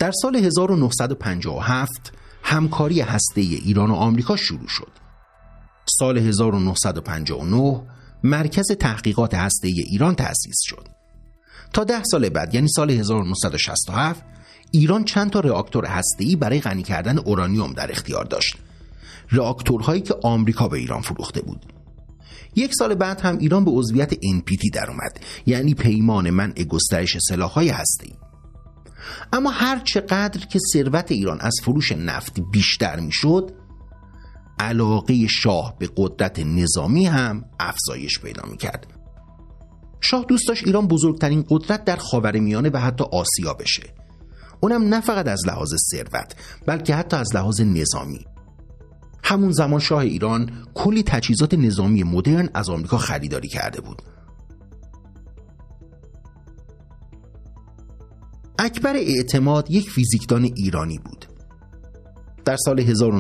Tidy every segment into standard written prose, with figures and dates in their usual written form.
در سال 1957 همکاری هسته‌ای ایران و آمریکا شروع شد. سال 1959 مرکز تحقیقات هسته‌ای ایران تأسیس شد. تا 10 سال بعد یعنی سال 1967 ایران چند تا راکتور هسته‌ای برای غنی کردن اورانیوم در اختیار داشت. راکتورهایی که آمریکا به ایران فروخته بود. 1 سال بعد هم ایران به عضویت NPT در اومد، یعنی پیمان منع گسترش سلاح‌های هسته‌ای. اما هر چقدر که ثروت ایران از فروش نفت بیشتر میشد، علاقه شاه به قدرت نظامی هم افزایش پیدا میکرد. شاه دوست داشت ایران بزرگترین قدرت در خاورمیانه و حتی آسیا بشه. اونم نه فقط از لحاظ ثروت بلکه حتی از لحاظ نظامی. همون زمان شاه ایران کلی تجهیزات نظامی مدرن از آمریکا خریداری کرده بود. اکبر اعتماد یک فیزیکدان ایرانی بود. در سال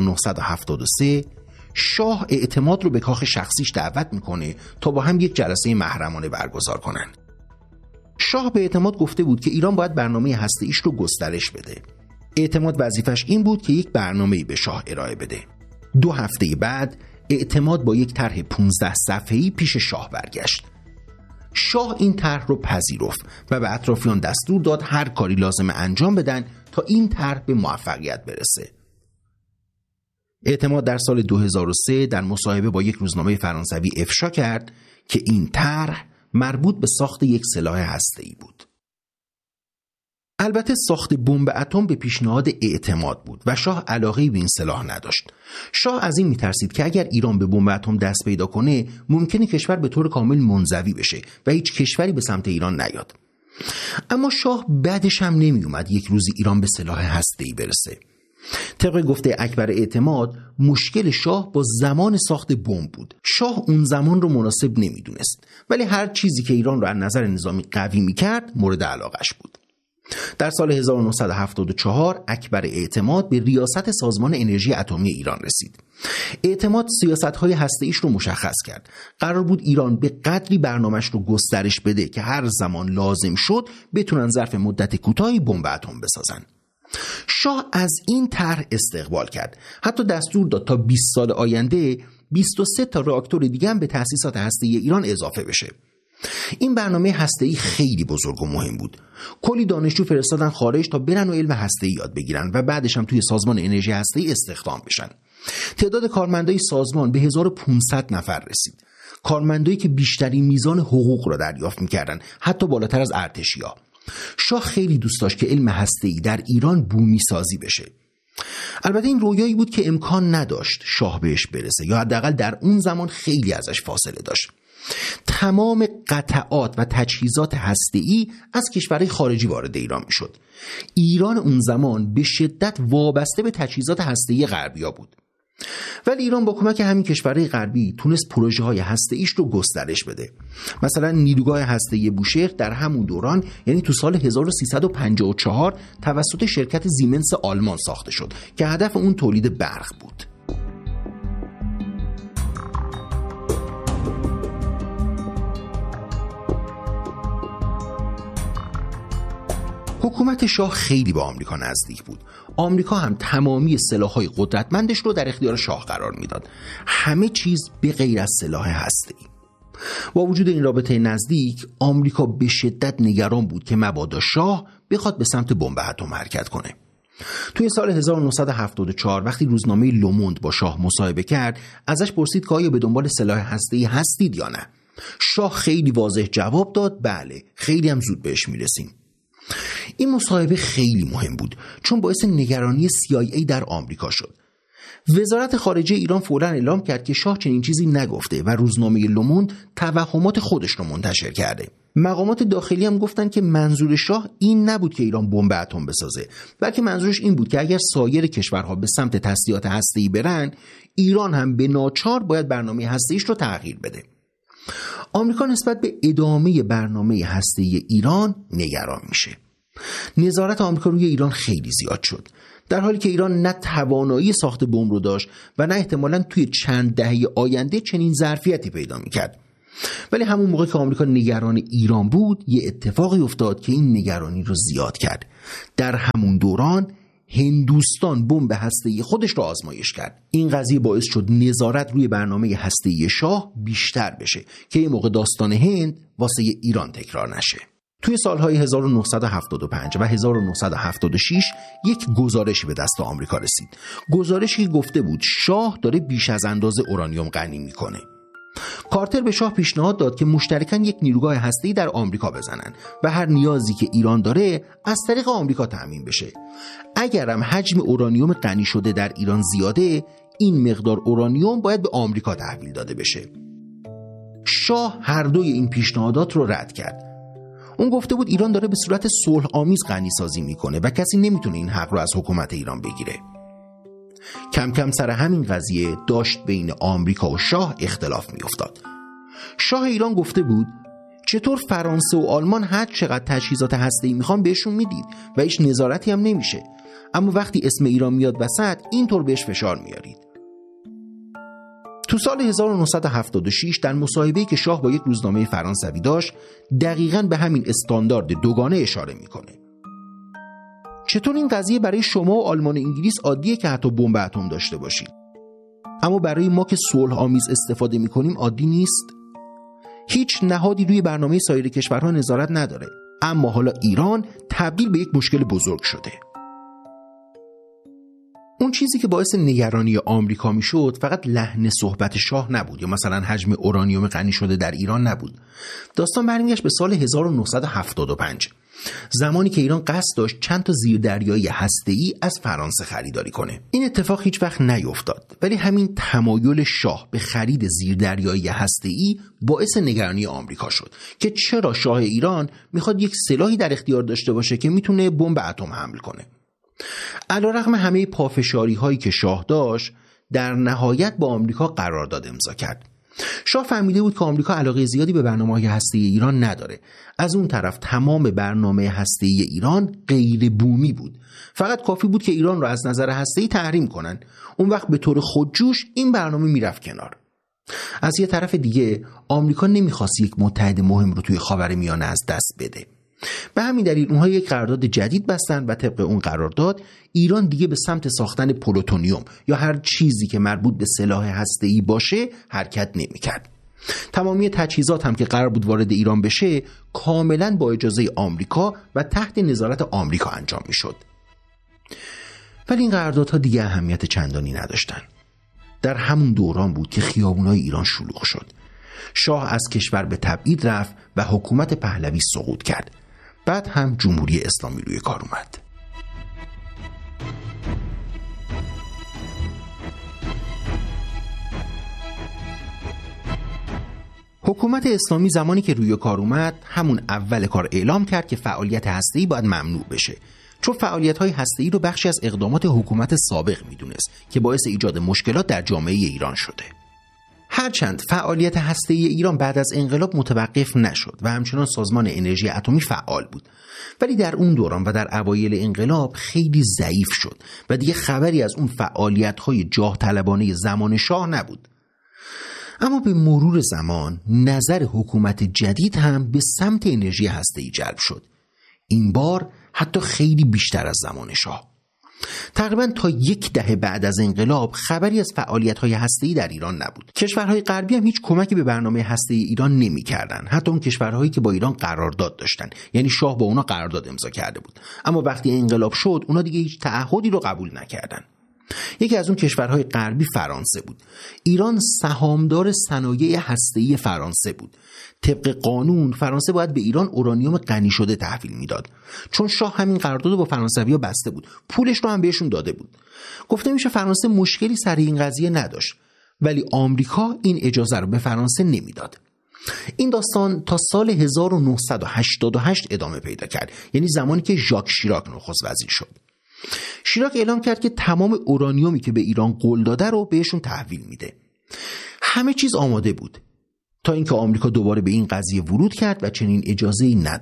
1973 شاه اعتماد رو به کاخ شخصیش دعوت میکنه تا با هم یک جلسه محرمانه برگزار کنن. شاه به اعتماد گفته بود که ایران باید برنامه هسته‌ایش رو گسترش بده. اعتماد وظیفش این بود که یک برنامه‌ای به شاه ارائه بده. 2 هفته بعد اعتماد با یک طرح 15 صفحه‌ای پیش شاه برگشت. شاه این طرح رو پذیرفت و به اطرافیان دستور داد هر کاری لازم انجام بدن تا این طرح به موفقیت برسه. اعتماد در سال 2003 در مصاحبه با یک روزنامه فرانسوی افشا کرد که این طرح مربوط به ساخت یک سلاح هسته‌ای بود. البته ساخت بمب اتم به پیشنهاد اعتماد بود و شاه علاقه‌ای به این سلاح نداشت. شاه از این میترسید که اگر ایران به بمب اتم دست پیدا کنه ممکنه کشور به طور کامل منزوی بشه و هیچ کشوری به سمت ایران نیاد. اما شاه بعدش هم نمی اومد یک روزی ایران به سلاح هسته‌ای برسه. طبق گفته اکبر اعتماد مشکل شاه با زمان ساخت بمب بود. شاه اون زمان رو مناسب نمیدونست، ولی هر چیزی که ایران رو از نظر نظامی قوی میکرد مورد علاقش بود. در سال 1974 اکبر اعتماد به ریاست سازمان انرژی اتمی ایران رسید. اعتماد سیاست‌های هسته‌ایش رو مشخص کرد. قرار بود ایران به قدری برنامه‌اش رو گسترش بده که هر زمان لازم شد بتونن ظرف مدت کوتاهی بمب اتم بسازن. شاه از این طرح استقبال کرد. حتی دستور داد تا 20 سال آینده 23 تا راکتور دیگه هم به تأسیسات هسته‌ای ایران اضافه بشه. این برنامه هسته‌ای خیلی بزرگ و مهم بود. کلی دانشجو فرستادن خارج تا برن و علم هسته‌ای یاد بگیرن و بعدش هم توی سازمان انرژی هسته‌ای استخدام بشن. تعداد کارمندای سازمان به 1500 نفر رسید. کارمندایی که بیشترین میزان حقوق را دریافت می‌کردن، حتی بالاتر از ارتشی‌ها. شاه خیلی دوست داشت که علم هسته‌ای در ایران بومی سازی بشه. البته این رویایی بود که امکان نداشت شاه بهش برسه، یا حداقل در اون زمان خیلی ازش فاصله داشت. تمام قطعات و تجهیزات هسته‌ای از کشورهای خارجی وارد ایران میشد. ایران اون زمان به شدت وابسته به تجهیزات هسته‌ای غربی‌ها بود. ولی ایران با کمک همین کشورهای غربی تونست پروژه‌های هسته‌ایش رو گسترش بده. مثلا نیروگاه هسته‌ای بوشهر در همون دوران، یعنی تو سال 1354 توسط شرکت زیمنس آلمان ساخته شد که هدف اون تولید برق بود. حکومت شاه خیلی با آمریکا نزدیک بود. آمریکا هم تمامی سلاح‌های قدرتمندش رو در اختیار شاه قرار میداد. همه چیز به غیر از سلاح هسته‌ای. با وجود این رابطه نزدیک، آمریکا به شدت نگران بود که مبادا شاه بخواد به سمت بمب اتم حرکت کنه. توی سال 1974 وقتی روزنامه لوموند با شاه مصاحبه کرد، ازش پرسید که آیا به دنبال سلاح هسته‌ای هستید یا نه. شاه خیلی واضح جواب داد بله، خیلی هم زود بهش میرسیم. این مصاحبه خیلی مهم بود چون باعث نگرانی CIA در آمریکا شد. وزارت خارجه ایران فوراً اعلام کرد که شاه چنین چیزی نگفته و روزنامه لوموند توهمات خودش رو منتشر کرده. مقامات داخلی هم گفتن که منظور شاه این نبود که ایران بمب اتم بسازه، بلکه منظورش این بود که اگر سایر کشورها به سمت تسلیحات هسته‌ای برن، ایران هم به ناچار باید برنامه هسته‌ایش رو تغییر بده. آمریکا نسبت به ادامه برنامه هسته‌ای ایران نگران میشه. نظارت آمریکا روی ایران خیلی زیاد شد، در حالی که ایران نه توانایی ساخت بمب رو داشت و نه احتمالاً توی چند دهه آینده چنین ظرفیتی پیدا میکرد. ولی همون موقع که آمریکا نگران ایران بود، یه اتفاقی افتاد که این نگرانی رو زیاد کرد. در همون دوران هندوستان بمب هسته‌ای خودش رو آزمایش کرد. این قضیه باعث شد نظارت روی برنامه هسته‌ای شاه بیشتر بشه که این موقع داستان هند واسه ایران تکرار نشه. توی سالهای 1975 و 1976 یک گزارشی به دست آمریکا رسید. گزارشی گفته بود شاه داره بیش از اندازه اورانیوم غنی میکنه. کارتر به شاه پیشنهاد داد که مشترکاً یک نیروگاه هسته‌ای در آمریکا بزنن و هر نیازی که ایران داره از طریق آمریکا تامین بشه. اگرم حجم اورانیوم غنی شده در ایران زیاده، این مقدار اورانیوم باید به آمریکا تحویل داده بشه. شاه هر دوی این پیشنهادات رو رد کرد. اون گفته بود ایران داره به صورت صلح آمیز غنی سازی میکنه و کسی نمیتونه این حق رو از حکومت ایران بگیره. کم کم سر همین قضیه داشت بین آمریکا و شاه اختلاف میافتاد. شاه ایران گفته بود چطور فرانسه و آلمان هر چقدر تجهیزات هسته‌ای میخوان بهشون میدید و هیچ نظارتی هم نمیشه، اما وقتی اسم ایران میاد وسط اینطور بهش فشار میارید. تو سال 1976 در مصاحبه‌ای که شاه با یک روزنامه فرانسوی داشت، دقیقاً به همین استاندارد دوگانه اشاره میکنه. چطور این قضیه برای شما و آلمان و انگلیس عادیه که حتی بمب اتم داشته باشید، اما برای ما که صلح آمیز استفاده میکنیم عادی نیست؟ هیچ نهادی روی برنامه سایر کشورها نظارت نداره، اما حالا ایران تبدیل به یک مشکل بزرگ شده. اون چیزی که باعث نگرانی آمریکا میشد فقط لحن صحبت شاه نبود یا مثلا حجم اورانیوم غنی شده در ایران نبود. داستان برمیگشت به سال 1975، زمانی که ایران قصد داشت چند تا زیردریایی هسته‌ای از فرانسه خریداری کنه. این اتفاق هیچ وقت نیفتاد، ولی همین تمایل شاه به خرید زیردریایی هسته‌ای باعث نگرانی آمریکا شد که چرا شاه ایران میخواد یک سلاحی در اختیار داشته باشه که میتونه بمب اتم حمل کنه. علیرغم همه پافشاری هایی که شاه داشت، در نهایت با آمریکا قرارداد امضا کرد. شاه فهمیده بود که آمریکا علاقه زیادی به برنامه‌های هسته‌ای ایران نداره. از اون طرف تمام برنامه هسته‌ای ایران غیر بومی بود. فقط کافی بود که ایران رو از نظر هسته‌ای تحریم کنن. اون وقت به طور خودجوش این برنامه میرفت کنار. از یه طرف دیگه آمریکا نمیخواست یک متحد مهم رو توی خاورمیانه از دست بده. به همین دلیل اونها یک قرارداد جدید بستن و طبق اون قرارداد ایران دیگه به سمت ساختن پلوتونیوم یا هر چیزی که مربوط به سلاح هسته‌ای باشه حرکت نمی‌کرد. تمامی تجهیزات هم که قرار بود وارد ایران بشه کاملا با اجازه آمریکا و تحت نظارت آمریکا انجام میشد. ولی این قراردادها دیگه اهمیت چندانی نداشتن. در همون دوران بود که خیابونای ایران شلوغ شد. شاه از کشور به تبعید رفت و حکومت پهلوی سقوط کرد. بعد هم جمهوری اسلامی روی کار اومد. حکومت اسلامی زمانی که روی کار اومد همون اول کار اعلام کرد که فعالیت هسته‌ای باید ممنوع بشه، چون فعالیت‌های هسته‌ای رو بخشی از اقدامات حکومت سابق میدونست که باعث ایجاد مشکلات در جامعه ایران شده. هرچند فعالیت هسته‌ای ایران بعد از انقلاب متوقف نشد و همچنان سازمان انرژی اتمی فعال بود، ولی در اون دوران و در اوایل انقلاب خیلی ضعیف شد و دیگه خبری از اون فعالیت‌های جاه طلبانه زمان شاه نبود. اما به مرور زمان نظر حکومت جدید هم به سمت انرژی هسته‌ای جلب شد. این بار حتی خیلی بیشتر از زمان شاه. تقریبا تا یک دهه بعد از انقلاب خبری از فعالیت‌های هسته‌ای در ایران نبود. کشورهای غربی هم هیچ کمکی به برنامه هسته‌ای ایران نمی‌کردن، حتی اون کشورهایی که با ایران قرارداد داشتن، یعنی شاه با اونا قرارداد امضا کرده بود. اما وقتی انقلاب شد اونا دیگه هیچ تعهدی رو قبول نکردن. یکی از اون کشورهای غربی فرانسه بود. ایران سهامدار صنایع هسته‌ای فرانسه بود. طبق قانون فرانسه باید به ایران اورانیوم غنی شده تحویل میداد، چون شاه همین قرارداد رو با فرانسوی‌ها بسته بود، پولش رو هم بهشون داده بود. گفته میشه فرانسه مشکلی سر این قضیه نداشت، ولی آمریکا این اجازه رو به فرانسه نمیداد. این داستان تا سال 1988 ادامه پیدا کرد، یعنی زمانی که ژاک شیراک نخست وزیر شد. شیراک اعلام کرد که تمام اورانیومی که به ایران قول داده رو بهشون تحویل میده. همه چیز آماده بود تا اینکه آمریکا دوباره به این قضیه ورود کرد و چنین اجازه‌ای نداد.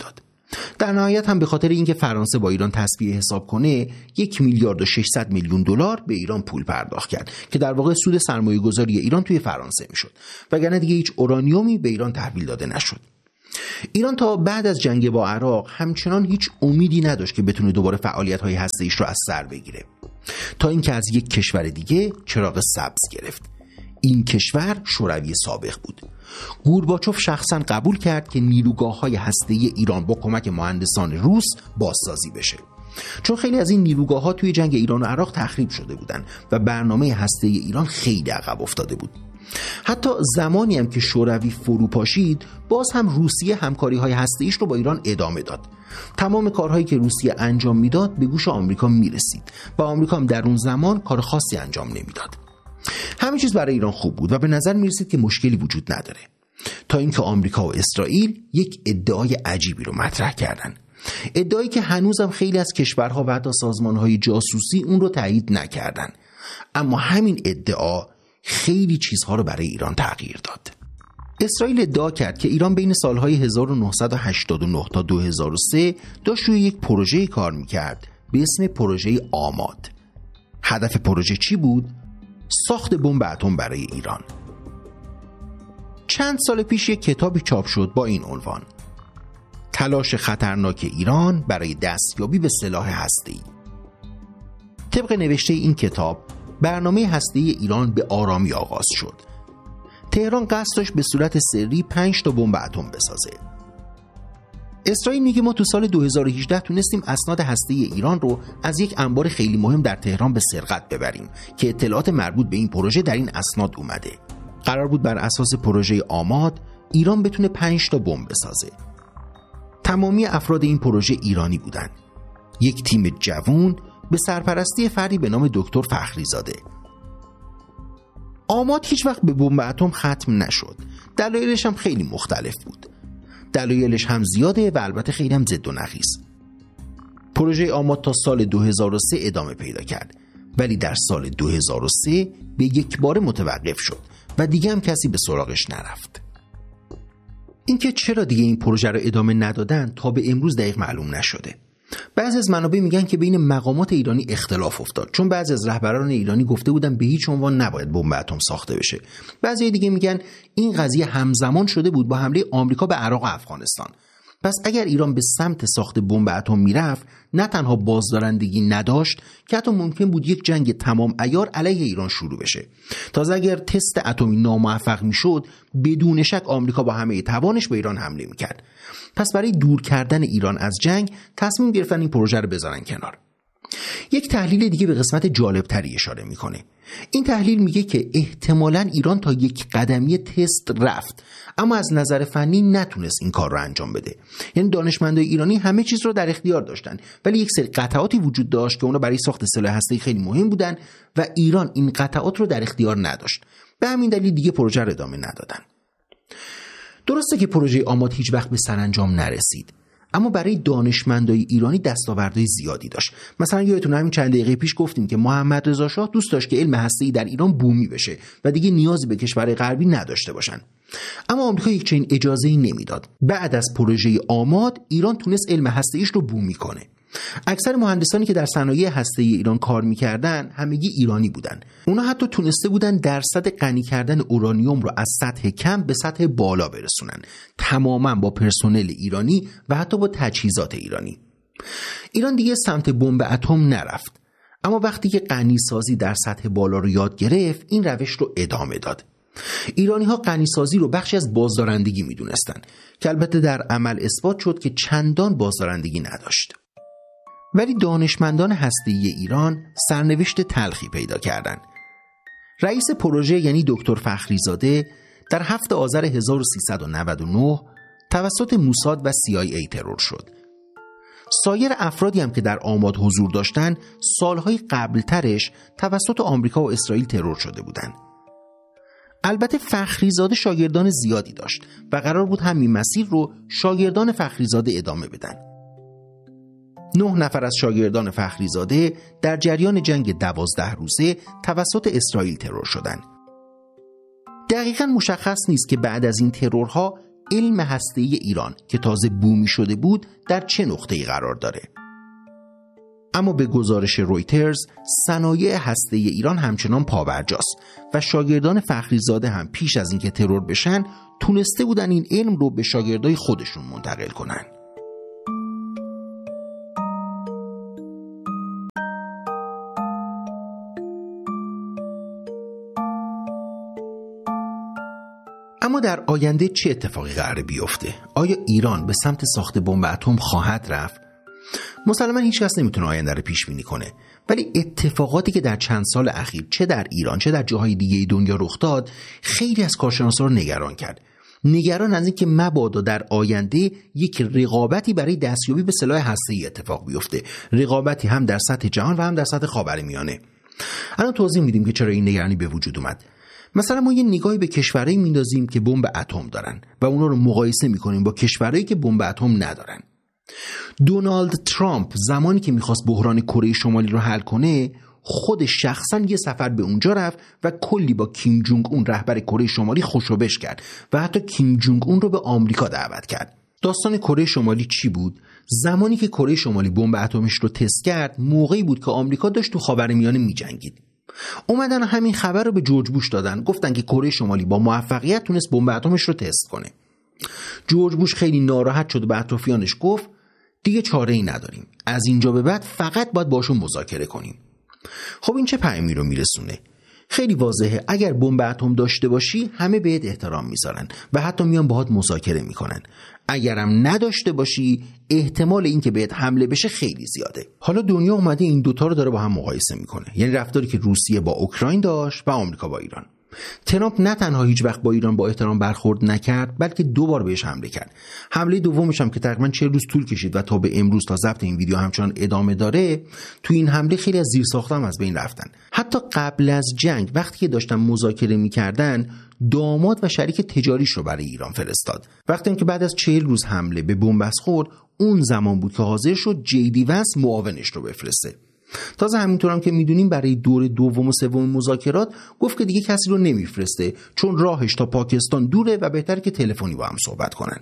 در نهایت هم به خاطر اینکه فرانسه با ایران تسویه حساب کنه 1 میلیارد و 600 میلیون دلار به ایران پول پرداخت کرد که در واقع سود سرمایه‌گذاری ایران توی فرانسه میشد، وگرنه دیگه هیچ اورانیومی به ایران تحویل داده نشد. ایران تا بعد از جنگ با عراق همچنان هیچ امیدی نداشت که بتونه دوباره فعالیت‌های هسته‌ایش رو از سر بگیره، تا اینکه از یک کشور دیگه چراغ سبز گرفت. این کشور شوروی سابق بود. گورباچوف شخصا قبول کرد که نیروگاه‌های هسته‌ای ایران با کمک مهندسان روس بازسازی بشه، چون خیلی از این نیروگاه‌ها توی جنگ ایران و عراق تخریب شده بودن و برنامه هسته‌ای ایران خیلی عقب افتاده بود. حتی زمانی هم که شوروی فرو پاشید، باز هم روسیه همکاری‌های هسته‌ایش رو با ایران ادامه داد. تمام کارهایی که روسیه انجام میداد به گوش آمریکا میرسید و آمریکا هم در اون زمان کار خاصی انجام نمیداد. همه چیز برای ایران خوب بود و به نظر میرسید که مشکلی وجود نداره، تا اینکه آمریکا و اسرائیل یک ادعای عجیبی رو مطرح کردن. ادعایی که هنوزم خیلی از کشورها و حتی سازمانهای جاسوسی اون رو تایید نکردن، اما همین ادعا خیلی چیزها رو برای ایران تغییر داد. اسرائیل ادعا کرد که ایران بین سالهای 1989 تا 2003 داشت روی یک پروژه کار میکرد به اسم پروژه آماد. هدف پروژه چی بود؟ ساخت بمب اتم برای ایران. چند سال پیش یک کتابی چاپ شد با این عنوان: تلاش خطرناک ایران برای دستیابی به سلاح هسته‌ای. طبق نوشته این کتاب، برنامه هسته‌ای ایران به آرامی آغاز شد. تهران قصد داشت به صورت سری 5 تا بمب اتم بسازه. اسرائیل میگه ما تو سال 2018 تونستیم اسناد هسته‌ای ایران رو از یک انبار خیلی مهم در تهران به سرقت ببریم که اطلاعات مربوط به این پروژه در این اسناد اومده. قرار بود بر اساس پروژه آماد ایران بتونه 5 تا بمب بسازه. تمامی افراد این پروژه ایرانی بودن. یک تیم جوان به سرپرستی فردی به نام دکتر فخریزاده. آماد هیچ وقت به بمب اتم ختم نشد. دلایلش هم خیلی مختلف بود. دلایلش هم زیاده و البته خیلی هم ضد و نقیض. پروژه آماد تا سال 2003 ادامه پیدا کرد، ولی در سال 2003 به یک بار متوقف شد و دیگه هم کسی به سراغش نرفت. اینکه چرا دیگه این پروژه رو ادامه ندادن تا به امروز دقیق معلوم نشده. بعضی از منابع میگن که بین مقامات ایرانی اختلاف افتاد، چون بعضی از رهبران ایرانی گفته بودن به هیچ عنوان نباید بمب اتم ساخته بشه. بعضی دیگه میگن این قضیه همزمان شده بود با حمله آمریکا به عراق و افغانستان. پس اگر ایران به سمت ساخت بمب اتم میرفت، نه تنها بازدارندگی نداشت که حتی ممکن بود یک جنگ تمام عیار علیه ایران شروع بشه. تازه اگر تست اتمی ناموفق میشد، بدون شک آمریکا با همه توانش به ایران حمله میکرد. پس برای دور کردن ایران از جنگ تصمیم گرفتن این پروژه رو بذارن کنار. یک تحلیل دیگه به قسمت جالبتری اشاره میکنه. این تحلیل میگه که احتمالاً ایران تا یک قدمی تست رفت، اما از نظر فنی نتونست این کار رو انجام بده. یعنی دانشمندای ایرانی همه چیز رو در اختیار داشتن، ولی یک سری قطعاتی وجود داشت که اونا برای ساخت سلاح هسته‌ای خیلی مهم بودن و ایران این قطعات رو در اختیار نداشت. به همین دلیل دیگه پروژه رو ادامه ندادن. درسته که پروژه آماد هیچ وقت به سرانجام نرسید، اما برای دانشمندای ایرانی دستاوردهای زیادی داشت. مثلا یادتونه همین چند دقیقه پیش گفتیم که محمد رضا شاه دوست داشت که علم هسته‌ای در ایران بومی بشه و دیگه نیازی به کشورهای غربی نداشته باشن. اما آمریکا یک چنین اجازه‌ای نمیداد. بعد از پروژه آماد ایران تونست علم هسته‌ایش رو بومی کنه. اکثر مهندسانی که در صنایع هسته‌ای ایران کار می‌کردن همگی ایرانی بودن. اونا حتی تونسته بودن درصد غنی کردن اورانیوم رو از سطح کم به سطح بالا برسونن، تماما با پرسنل ایرانی و حتی با تجهیزات ایرانی. ایران دیگه سمت بمب اتم نرفت، اما وقتی که غنی سازی در سطح بالا رو یاد گرفت، این روش رو ادامه داد. ایرانی‌ها غنی سازی رو بخشی از بازدارندگی می‌دونستن که البته در عمل اثبات شد که چندان بازدارندگی نداشت. ولی دانشمندان هسته‌ای ایران سرنوشت تلخی پیدا کردند. رئیس پروژه یعنی دکتر فخریزاده در 7 آذر 1399 توسط موساد و CIA ترور شد. سایر افرادی هم که در آماد حضور داشتند سالهای قبلترش توسط آمریکا و اسرائیل ترور شده بودند. البته فخریزاده شاگردان زیادی داشت و قرار بود همین مسیر رو شاگردان فخریزاده ادامه بدن. 9 نفر از شاگردان فخریزاده در جریان جنگ 12 روزه توسط اسرائیل ترور شدند. دقیقاً مشخص نیست که بعد از این ترورها علم هسته‌ای ایران که تازه بومی شده بود در چه نقطه‌ای قرار داره. اما به گزارش رویترز صنایع هسته‌ای ایران همچنان پابرجاست و شاگردان فخریزاده هم پیش از اینکه ترور بشن تونسته بودن این علم رو به شاگردای خودشون منتقل کنن. اما در آینده چه اتفاقی قراره بیفته؟ آیا ایران به سمت ساخت بمب اتم خواهد رفت؟ مسلماً هیچ کس نمیتونه آینده رو پیش بینی کنه، ولی اتفاقاتی که در چند سال اخیر چه در ایران چه در جاهای دیگه دنیا رخ داد خیلی از کارشناسا رو نگران کرد. نگران از این که مبادا در آینده یک رقابتی برای دستیابی به سلاح هسته‌ای اتفاق بیفته، رقابتی هم در سطح جهان و هم در سطح خاورمیانه. الان توضیح میدیم که چرا این نگرانی به وجود اومد. مثلا ما یه نگاهی به کشورهایی میندازیم که بمب اتم دارن و اونا رو مقایسه میکنیم با کشورهایی که بمب اتم ندارن. دونالد ترامپ زمانی که میخواست بحران کره شمالی رو حل کنه خودش شخصا یه سفر به اونجا رفت و کلی با کیم جونگ اون رهبر کره شمالی خوشوبش کرد و حتی کیم جونگ اون رو به آمریکا دعوت کرد. داستان کره شمالی چی بود؟ زمانی که کره شمالی بمب اتمش رو تست کرد موقعی بود که آمریکا داشت تو خاورمیانه میجنگید. اومدن همین خبر رو به جورج بوش دادن، گفتن که کره شمالی با موفقیت تونست بمب اتمش رو تست کنه. جورج بوش خیلی ناراحت شد و به اطرافیانش گفت دیگه چاره‌ای نداریم، از اینجا به بعد فقط باید باشون مذاکره کنیم. خب این چه پیامی رو میرسونه؟ خیلی واضحه، اگر بمب اتم داشته باشی همه بهت احترام میذارن و حتی میان باهات مذاکره میکنن. اگرم نداشته باشی احتمال اینکه بهت حمله بشه خیلی زیاده. حالا دنیا اومده این دوتا رو داره با هم مقایسه میکنه، یعنی رفتاری که روسیه با اوکراین داشت و آمریکا با ایران. ترامپ نه تنها هیچ وقت با ایران با احترام برخورد نکرد بلکه 2 بار بهش حمله کرد. حمله دومش هم که تقریبا 40 روز طول کشید و تا به امروز تا ضبط این ویدیو همچنان ادامه داره، تو این حمله خیلی از زیرساخت‌ها هم از بین رفتن. حتی قبل از جنگ وقتی که داشتن مذاکره می‌کردن داماد و شریک تجاریش رو برای ایران فرستاد. وقتی که بعد از 40 روز حمله به بنبست خورد اون زمان بود که حاضر شد جیدی ونس معاونش رو بفرسته. تازه همینطور هم که میدونیم برای دور دوم و سوم مذاکرات گفت که دیگه کسی رو نمیفرسته چون راهش تا پاکستان دوره و بهتره که تلفنی با هم صحبت کنن.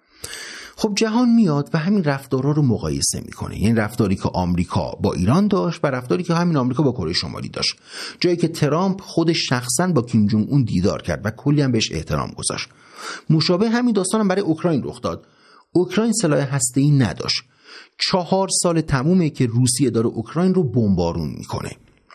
خب جهان میاد و همین رفتارها رو مقایسه میکنه، یعنی رفتاری که آمریکا با ایران داشت و رفتاری که همین آمریکا با کره شمالی داشت. جایی که ترامپ خودش شخصا با کیم جونگ اون دیدار کرد و کلی هم بهش احترام گذاشت. مشابه همین داستان هم برای اوکراین رخ داد. اوکراین سلاح هسته‌ای نداشت. 4 سال تمومه که روسیه داره اوکراین رو بمبارون میکنه.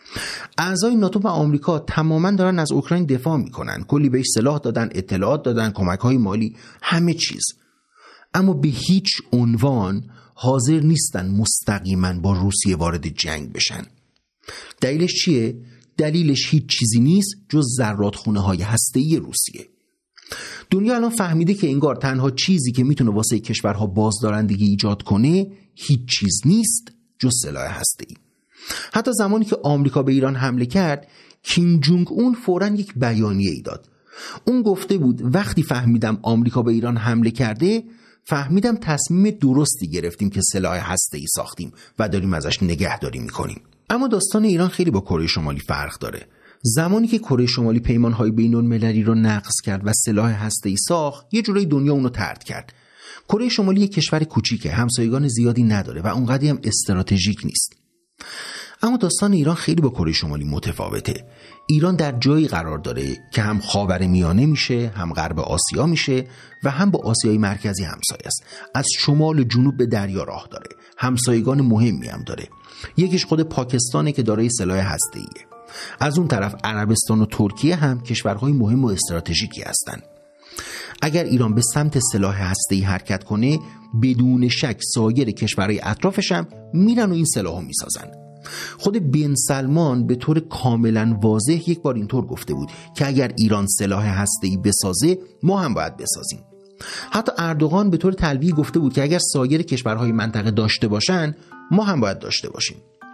اعضای ناتو و آمریکا تماما دارن از اوکراین دفاع میکنن، کلی بهش سلاح دادن، اطلاعات دادن، کمک‌های مالی، همه چیز. اما به هیچ عنوان حاضر نیستن مستقیما با روسیه وارد جنگ بشن. دلیلش چیه؟ دلیلش هیچ چیزی نیست جز ذراتخونه‌های هسته‌ای روسیه. دنیا الان فهمیده که انگار تنها چیزی که میتونه واسه کشورها بازدارندگی ایجاد کنه هیچ چیز نیست جز سلاح هسته‌ای. حتی زمانی که آمریکا به ایران حمله کرد کیم جونگ اون فوراً یک بیانیه ای داد. اون گفته بود وقتی فهمیدم آمریکا به ایران حمله کرده فهمیدم تصمیم درستی گرفتیم که سلاح هسته‌ای ساختیم و داریم ازش نگهداری میکنیم. اما داستان ایران خیلی با کره شمالی فرق داره. زمانی که کره شمالی پیمان‌های بین‌المللی رو نقض کرد و سلاح هسته‌ای ساخت یه جورایی دنیا اونو طرد کرد. کره شمالی یک کشور کوچیکه، همسایگان زیادی نداره و اونقدی هم استراتژیک نیست. اما داستان ایران خیلی با کره شمالی متفاوته. ایران در جایی قرار داره که هم خاورمیانه میشه، هم غرب آسیا میشه و هم با آسیای مرکزی همسایه است. از شمال و جنوب به دریا راه داره. همسایگان مهمی هم داره. یکیش خود پاکستانه که دارای سلاح هسته‌ایه. از اون طرف عربستان و ترکیه هم کشورهای مهم و استراتژیکی هستند. اگر ایران به سمت سلاح هسته‌ای حرکت کنه بدون شک سایر کشورهای اطرافش هم میرن و این سلاحو میسازن. خود بن سلمان به طور کاملا واضح یک بار اینطور گفته بود که اگر ایران سلاح هسته‌ای بسازه ما هم باید بسازیم. حتی اردوغان به طور تلویحی گفته بود که اگر سایر کشورهای منطقه داشته باشن ما هم باید داشته باشیم.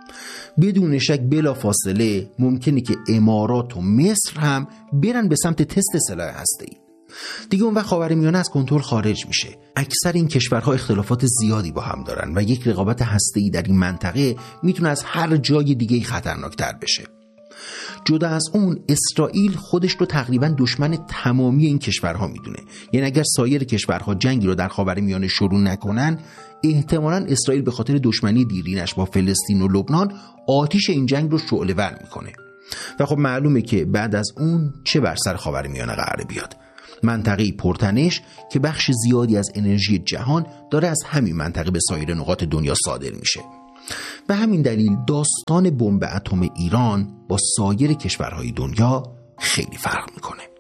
بدون شک بلافاصله ممکنه که امارات و مصر هم برن به سمت تست سلاح هسته‌ای. دیگه اون وقت خاورمیانه از کنترل خارج میشه. اکثر این کشورها اختلافات زیادی با هم دارن و یک رقابت هسته‌ای در این منطقه میتونه از هر جای دیگه خطرناکتر بشه. جدا از اون اسرائیل خودش رو تقریبا دشمن تمامی این کشورها میدونه. یعنی اگر سایر کشورها جنگی رو در خاورمیانه شروع نکنن، احتمالاً اسرائیل به خاطر دشمنی دیرینش با فلسطین و لبنان آتش این جنگ رو شعله‌ور میکنه. و خب معلومه که بعد از اون چه بر سر خاورمیانه قراره بیاد. منطقه پرتنش که بخش زیادی از انرژی جهان داره از همین منطقه به سایر نقاط دنیا صادر میشه. به همین دلیل داستان بمب اتم ایران با سایر کشورهای دنیا خیلی فرق میکنه.